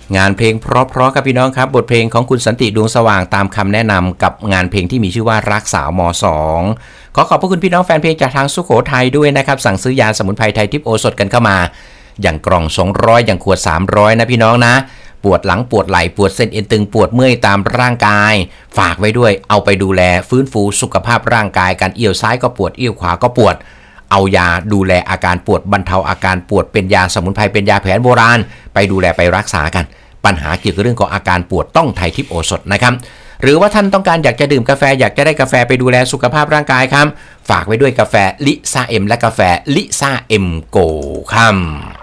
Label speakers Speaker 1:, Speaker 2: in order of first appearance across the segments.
Speaker 1: งานเพลงเพราะๆครับพี่น้องครับบทเพลงของคุณสันติดวงสว่างตามคำแนะนำกับงานเพลงที่มีชื่อว่ารักสาวม.2 ขอบพระคุณพี่น้องแฟนเพลงจากทางสุโขทัยด้วยนะครับสั่งซื้อยาสมุนไพรไทยทิพย์โอสถกันเข้ามาอย่างกล่อง200อย่างขวด300นะพี่น้องนะปวดหลังปวดไหล่ปวดเส้นเอ็นตึงปวดเมื่อยตามร่างกายฝากไว้ด้วยเอาไปดูแลฟื้นฟูสุขภาพร่างกายกันเอี้ยวซ้ายก็ปวดเอี้ยวขวาก็ปวดเอายาดูแลอาการปวดบรรเทาอาการปวดเป็นยาสมุนไพรเป็นยาแผนโบราณไปดูแลไปรักษากันปัญหาเกี่ยวกับเรื่องของอาการปวดต้องไทยทิพย์โอสถนะครับหรือว่าท่านต้องการอยากจะดื่มกาแฟอยากจะได้กาแฟไปดูแลสุขภาพร่างกายครับฝากไว้ด้วยกาแฟลิซ่าเอ็มและกาแฟลิซ่าเอ็มโกครับ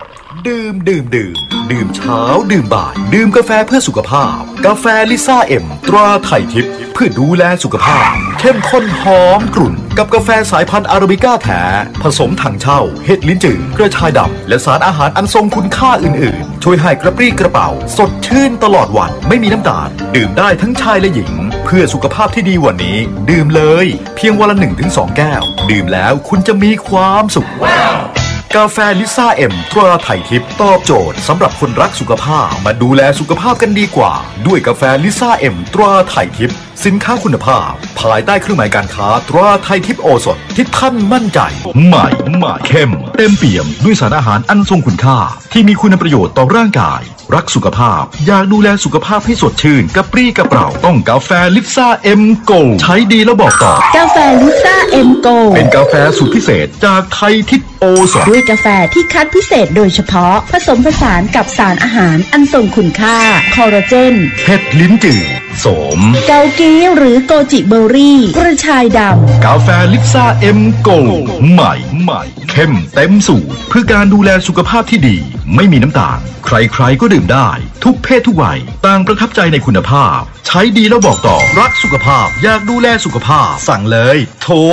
Speaker 2: ดื่มเช้าดื่มบ่ายดื่มกาแฟเพื่อสุขภาพกาแฟลิซ่าเอ็มตราไทยทิพย์เพื่อดูแลสุขภาพเข้มข้นหอมกรุ่นกับกาแฟสายพันธุ์อาราบิก้าแท้ผสมถังเช่าเห็ดลิ้นจืดกระชายดำและสารอาหารอันทรงคุณค่าอื่นๆช่วยให้กระปรี้กระเป๋าสดชื่นตลอดวันไม่มีน้ำตาลดื่มได้ทั้งชายและหญิงเพื่อสุขภาพที่ดีวันนี้ดื่มเลยเพียงวันละ 1-2 แก้วดื่มแล้วคุณจะมีความสุขกาแฟลิซ่าเอ็มตราไทยทิพย์ตอบโจทย์สำหรับคนรักสุขภาพมาดูแลสุขภาพกันดีกว่าด้วยกาแฟลิซ่าเอ็มตราไทยทิพย์สินค้าคุณภาพภายใต้เครื่องหมายการค้าตราไทยทิพย์โอสถที่ท่านมั่นใจใหม่เข้มเต็มเปี่ยมด้วยสารอาหารอันทรงคุณค่าที่มีคุณประโยชน์ต่อร่างกายรักสุขภาพอยากดูแลสุขภาพให้สดชื่นกระปรี้กระเปร่าต้องกาแฟลิซ่าเอ็มโกใช้ดีแล้วบอกต่อก
Speaker 3: าแฟลิซ่าเอ็มโก
Speaker 2: เป็นกาแฟสูตรพิเศษจากไทยทิพย์โอสถ
Speaker 3: ด้วยกาแฟที่คัดพิเศษโดยเฉพาะผสมผสานกับสารอาหารอันทรงคุณค่าคอลลาเจน
Speaker 2: เห็ดลิ้นจืดโสม
Speaker 3: เกากีหรือโกจิเบอร์รี่กระชายด
Speaker 2: ำกาแฟลิซ่าเอ็มโกใหม่เข้มเต็มสูตรเพื่อการดูแลสุขภาพที่ดีไม่มีน้ำตาลใครๆก็ดื่มได้ทุกเพศทุกวัยต่างประทับใจในคุณภาพใช้ดีแล้วบอกต่อรักสุขภาพอยากดูแลสุขภาพสั่งเลยโทร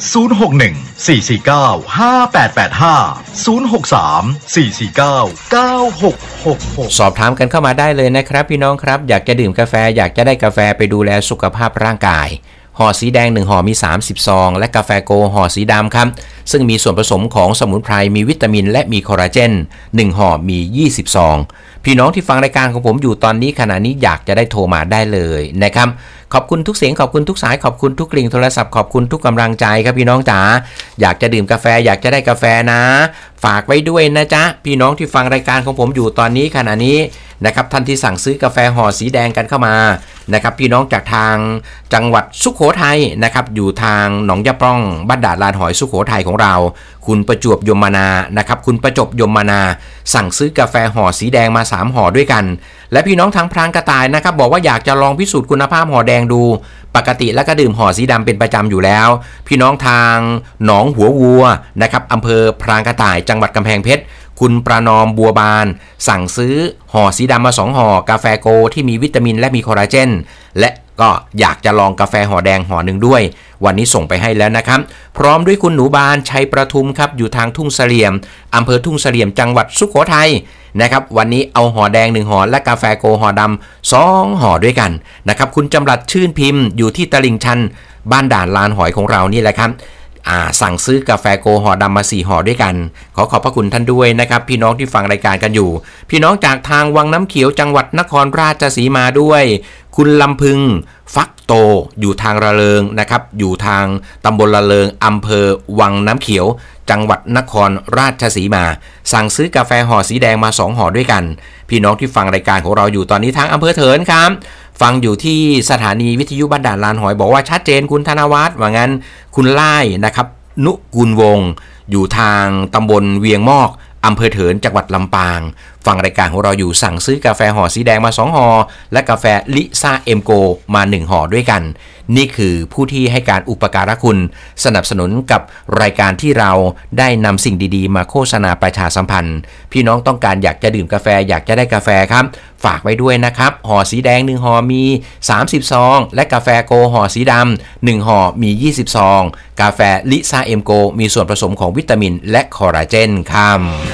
Speaker 2: 061-449-5885 063-449-9666
Speaker 1: สอบถามกันเข้ามาได้เลยนะครับพี่น้องครับอยากจะดื่มกาแฟอยากจะได้กาแฟไปดูแลสุขภาพร่างกายห่อสีแดง1ห่อมี30ซองและกาแฟโกห่อสีดำครับซึ่งมีส่วนผสมของสมุนไพรมีวิตามินและมีคอลลาเจน1ห่อมี20ซองพี่น้องที่ฟังรายการของผมอยู่ตอนนี้ขณะนี้อยากจะได้โทรมาได้เลยนะครับขอบคุณทุกเสียงขอบคุณทุกสายขอบคุณทุกกลิ่งโทรศัพท์ขอบคุณทุกกำลังใจครับพี่น้องจ๋าอยากจะดื่มกาแฟอยากจะได้กาแฟนะฝากไว้ด้วยนะจ๊ะพี่น้องที่ฟังรายการของผมอยู่ตอนนี้ขณะนี้นะครับท่านที่สั่งซื้อกาแฟห่อสีแดงกันเข้ามานะครับพี่น้องจากทางจังหวัดสุโขทัยนะครับอยู่ทางหนองยะปล้องบ้านด่านลานหอยสุโขทัยของเราคุณประจวบยมมานานะครับคุณประจบยมมานาสั่งซื้อกาแฟห่อสีแดงมา3ห่อด้วยกันและพี่น้องทางพรางกระต่ายนะครับบอกว่าอยากจะลองพิสูจน์คุณภาพห่อแดงดูปกติแล้วก็ดื่มห่อสีดำเป็นประจำอยู่แล้วพี่น้องทางหนองหัววัวนะครับอำเภอพรางกระต่ายจังหวัดกำแพงเพชรคุณประนอมบัวบานสั่งซื้อห่อสีดำมา2ห่อกาแฟโกที่มีวิตามินและมีคอลลาเจนและก็อยากจะลองกาแฟห่อแดงห่อหนึ่งด้วยวันนี้ส่งไปให้แล้วนะครับพร้อมด้วยคุณหนูบานชัยประทุมครับอยู่ทางทุ่งเสลี่ยมอำเภอทุ่งเสลี่ยมจังหวัดสุโขทัยนะครับวันนี้เอาห่อแดง1ห่อและกาแฟโกห่อดำ2ห่อด้วยกันนะครับคุณจำรัดชื่นพิมพ์อยู่ที่ตลิ่งชันบ้านด่านลานหอยของเรานี่แหละครับสั่งซื้อกาแฟโกห่อดำมา4ห่อด้วยกันขอบพระคุณท่านด้วยนะครับพี่น้องที่ฟังรายการกันอยู่พี่น้องจากทางวังน้ำเขียวจังหวัดนครราชสีมาด้วยคุณลำพึงฟักโตอยู่ทางระเริงนะครับอยู่ทางตำบลระเริงอำเภอวังน้ำเขียวจังหวัดนครราชสีมาสั่งซื้อกาแฟห่อสีแดงมา2ห่อด้วยกันพี่น้องที่ฟังรายการของเราอยู่ตอนนี้ทางอำเภอเถินครับฟังอยู่ที่สถานีวิทยุบ้านด่านลานหอยบอกว่าชัดเจนคุณธนวัฒน์ว่างั้นคุณไล่นะครับนุกูลวงอยู่ทางตำบลเวียงมอกอำเภอเถินจังหวัดลำปางฟังรายการของเราอยู่สั่งซื้อกาแฟห่อสีแดงมา2ห่อและกาแฟลิซ่าเอ็มโกมา1ห่อด้วยกันนี่คือผู้ที่ให้การอุปการะคุณสนับสนุนกับรายการที่เราได้นำสิ่งดีๆมาโฆษณาประชาสัมพันธ์พี่น้องต้องการอยากจะดื่มกาแฟอยากจะได้กาแฟครับฝากไว้ด้วยนะครับห่อสีแดง1ห่อมี30ซองและกาแฟโกห่อสีดำ1ห่อมี20ซองกาแฟลิซ่าเอ็มโกมีส่วนผสมของวิตามินและคอลลาเจนครับ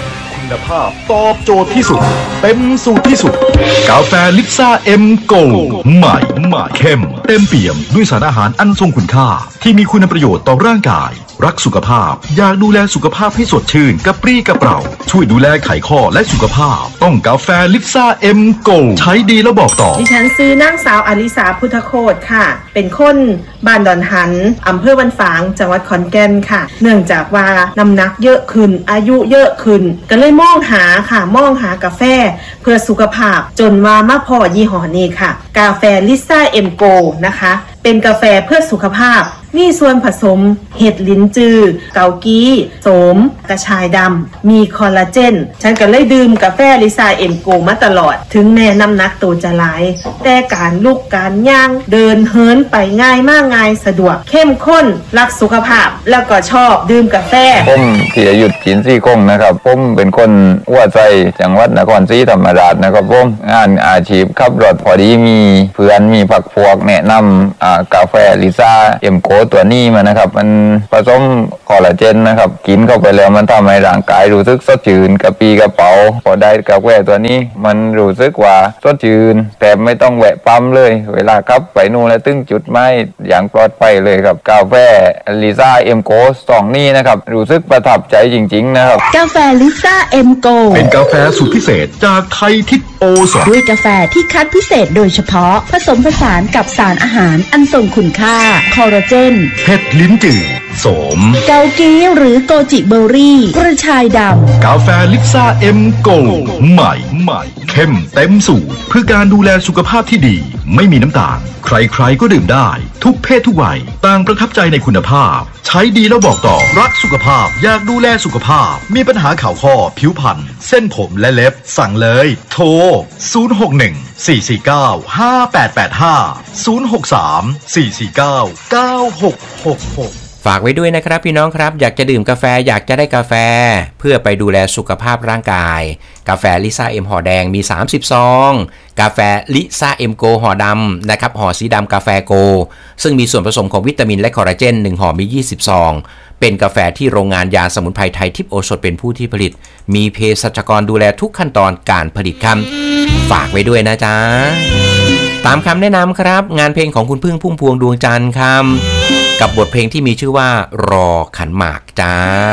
Speaker 2: คุณภาพตอบโจทย์ที่สุดเต็มสูตรที่สุดกาแฟลิซ่าเอ็มโกใหม่เข้มเต็มเปี่ยมด้วยสารอาหารอันทรงคุณค่าที่มีคุณประโยชน์ต่อร่างกายรักสุขภาพอยากดูแลสุขภาพให้สดชื่นกระปรี้กระเปร่าช่วยดูแลไขข้อและสุขภาพต้องกาแฟลิซ่าเอ็มโกใช้ดีแล้วบอกต่อ
Speaker 4: ดิฉันซื้อนางสาวอลิสาพุทธโคตค่ะเป็นคนบ้านดอนหันอำเภอบ้านฝางจังหวัดขอนแก่นค่ะเนื่องจากว่าน้ำหนักเยอะขึ้นอายุเยอะขึ้นก็เลยมองหากาแฟเพื่อสุขภาพจนว่ามาพอยี่ห้อนี้ค่ะกาแฟลิซ่าเอ็มโกนะคะเป็นกาแฟเพื่อสุขภาพมีส่วนผสมเห็ดลิ้นจือเกากี้โสมกระชายดำมีคอลลาเจนฉันก็เลยดื่มกาแฟลิซ่าเอ็มโกมาตลอดถึงแม้น้ำหนักตัวจะหลายแต่การลุกการย่างเดินเหินไปง่ายมากง่ายสะดวกเข้มข้นรักสุขภาพแล้วก็ชอบดื่มกาแฟ
Speaker 5: ผมธีรยุทธจินซี่คงนะครับผมเป็นคนหัวใจจังหวัดนครศรีธรรมราชนะครับผมงานอาชีพขับรถพอดีมีเพื่อนมีผักพวกแนะนำกาแฟลิซ่าเอ็มโกตัวนี้มานะครับมันผสมคอลลาเจนนะครับกินเข้าไปแล้วมันทำให้ร่างกายรู้สึกสดชื่นกระปรี้กระเป๋าพอได้กาแฟตัวนี้มันรู้สึกว่าสดชื่นแต่ไม่ต้องแวะปั๊มเลยเวลาครับไปนู่นแล้วตึ้งจุดไม้อย่างปลอดภัยเลยครับกาแฟลิซ่าเอ็มโก2นี้นะครับรู้สึกประทับใจจริงๆนะครับ
Speaker 3: กาแฟลิซ่าเอ็มโก
Speaker 2: เป็นกาแฟสูตรพิเศษจากไทยทิพย์โอสถ
Speaker 3: ด้วยกาแฟที่คัดพิเศษโดยเฉพาะผสมผสานกับสารอาหารอันทรงคุณค่าคอลลาเจน
Speaker 2: เห็ดลิ้นจือโสม
Speaker 3: เกากี้หรือโกจิเบอร์รี่กระชายดำ
Speaker 2: กาแฟลิซ่าเอ็มโกใหม่เข้มเต็มสูตรเพื่อการดูแลสุขภาพที่ดีไม่มีน้ำตาลใครๆก็ดื่มได้ทุกเพศทุกวัยต่างประทับใจในคุณภาพใช้ดีแล้วบอกต่อรักสุขภาพอยากดูแลสุขภาพมีปัญหาข่าวข้อผิวพรรณเส้นผมและเล็บสั่งเลยโทร061-449-5885 063-449-9666
Speaker 1: ฝากไว้ด้วยนะครับพี่น้องครับอยากจะดื่มกาแฟอยากจะได้กาแฟเพื่อไปดูแลสุขภาพร่างกายกาแฟลิซ่าเอ็มห่อแดงมี30ซองกาแฟลิซ่าเอ็มโกห่อดำนะครับห่อสีดำกาแฟโกซึ่งมีส่วนผสมของวิตามินและคอลลาเจน1ห่อมี20ซองเป็นกาแฟที่โรงงานยาสมุนไพรไทยทิพย์โอสถเป็นผู้ที่ผลิตมีเภสัชกรดูแลทุกขั้นตอนการผลิตครับฝากไว้ด้วยนะจ๊ะตามคำแนะนำครับงานเพลงของคุณพึ่งพุ่มพวงดวงจันทร์ครับกับบทเพลงที่มีชื่อว่ารอขันหมากจ้า